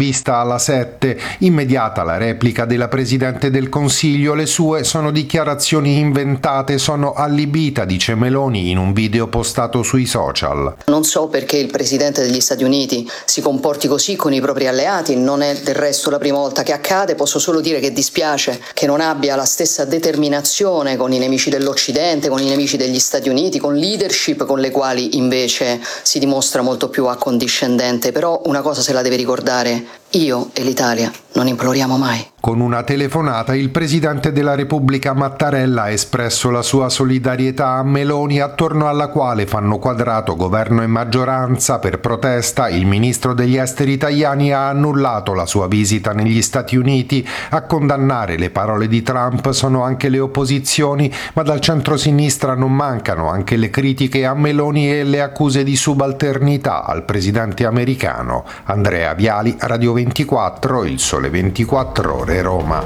un'intervista alla 7. Immediata la replica della Presidente del Consiglio, le sue sono dichiarazioni inventate, sono allibita, dice Meloni in un video postato sui social. Non so perché il Presidente degli Stati Uniti si comporti così con i propri alleati, non è del resto la prima volta che accade, posso solo dire che dispiace che non abbia la stessa determinazione con i nemici dell'Occidente, con i nemici degli Stati Uniti, con leadership con le quali invece si dimostra molto più accondiscendente. Però una cosa se la deve ricordare: io e l'Italia non imploriamo mai. Con una telefonata il Presidente della Repubblica Mattarella ha espresso la sua solidarietà a Meloni, attorno alla quale fanno quadrato governo e maggioranza. Per protesta il ministro degli esteri Tajani ha annullato la sua visita negli Stati Uniti. A condannare le parole di Trump sono anche le opposizioni, ma dal centro-sinistra non mancano anche le critiche a Meloni e le accuse di subalternità al presidente americano. Andrea Viali, Radio 24, Il Sole 24 Ore, Roma.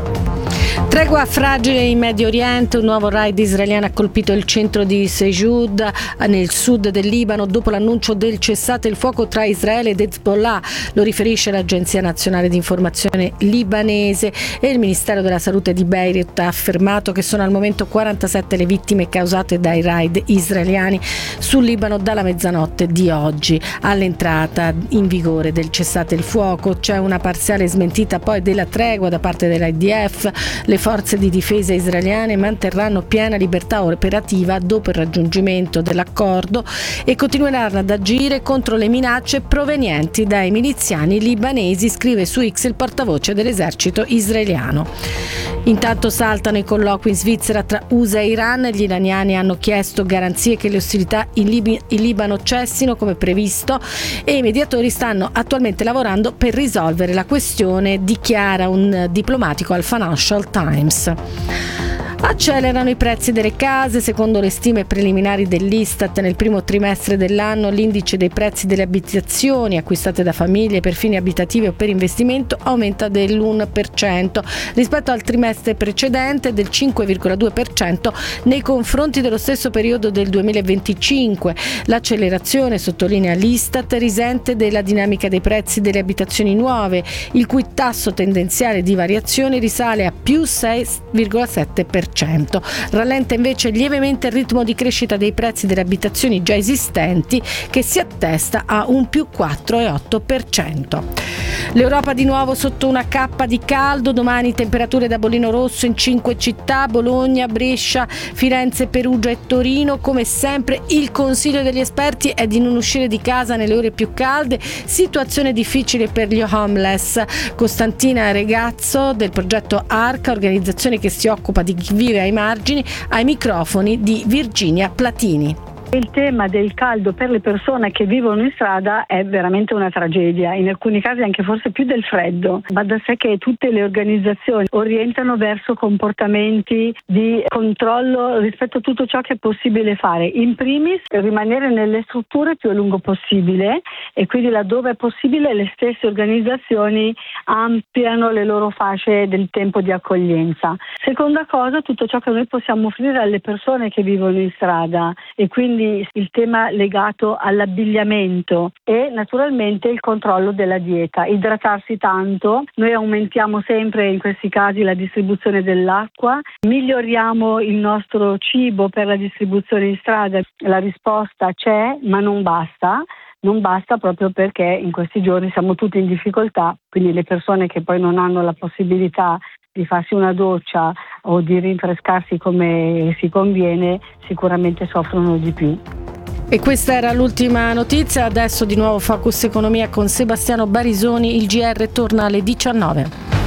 Tregua fragile in Medio Oriente, un nuovo raid israeliano ha colpito il centro di Sejud nel sud del Libano dopo l'annuncio del cessate il fuoco tra Israele ed Hezbollah, lo riferisce l'Agenzia Nazionale di Informazione libanese, e il Ministero della Salute di Beirut ha affermato che sono al momento 47 le vittime causate dai raid israeliani sul Libano dalla mezzanotte di oggi. All'entrata in vigore del cessate il fuoco c'è una parziale smentita poi della tregua da parte dell'IDF. Le forze di difesa israeliane manterranno piena libertà operativa dopo il raggiungimento dell'accordo e continueranno ad agire contro le minacce provenienti dai miliziani libanesi, scrive su X il portavoce dell'esercito israeliano. Intanto saltano i colloqui in Svizzera tra USA e Iran. Gli iraniani hanno chiesto garanzie che le ostilità in Libano cessino come previsto e i mediatori stanno attualmente lavorando per risolvere la questione, dichiara un diplomatico al Financial Times. Accelerano i prezzi delle case. Secondo le stime preliminari dell'Istat, nel primo trimestre dell'anno l'indice dei prezzi delle abitazioni acquistate da famiglie per fini abitativi o per investimento aumenta dell'1% rispetto al trimestre precedente, del 5,2% nei confronti dello stesso periodo del 2025. L'accelerazione, sottolinea l'Istat, risente della dinamica dei prezzi delle abitazioni nuove, il cui tasso tendenziale di variazione risale a più 6,7%. Rallenta invece lievemente il ritmo di crescita dei prezzi delle abitazioni già esistenti, che si attesta a un più 4,8%. L'Europa di nuovo sotto una cappa di caldo. Domani temperature da bollino rosso in 5 città: Bologna, Brescia, Firenze, Perugia e Torino. Come sempre il consiglio degli esperti è di non uscire di casa nelle ore più calde. Situazione difficile per gli homeless. Costantina Regazzo del progetto Arca, organizzazione che si occupa di chi vive ai margini, ai microfoni di Virginia Platini. Il tema del caldo per le persone che vivono in strada è veramente una tragedia, in alcuni casi anche forse più del freddo. Va da sé che tutte le organizzazioni orientano verso comportamenti di controllo rispetto a tutto ciò che è possibile fare. In primis rimanere nelle strutture più a lungo possibile, e quindi laddove è possibile le stesse organizzazioni ampliano le loro fasce del tempo di accoglienza. Seconda cosa, tutto ciò che noi possiamo offrire alle persone che vivono in strada, e quindi il tema legato all'abbigliamento e naturalmente il controllo della dieta, idratarsi tanto. Noi aumentiamo sempre in questi casi la distribuzione dell'acqua, miglioriamo il nostro cibo per la distribuzione in strada. La risposta c'è, ma non basta. Non basta proprio perché in questi giorni siamo tutti in difficoltà, quindi le persone che poi non hanno la possibilità di farsi una doccia o di rinfrescarsi come si conviene sicuramente soffrono di più. E questa era l'ultima notizia. Adesso di nuovo Focus Economia con Sebastiano Barisoni. Il GR torna alle 19.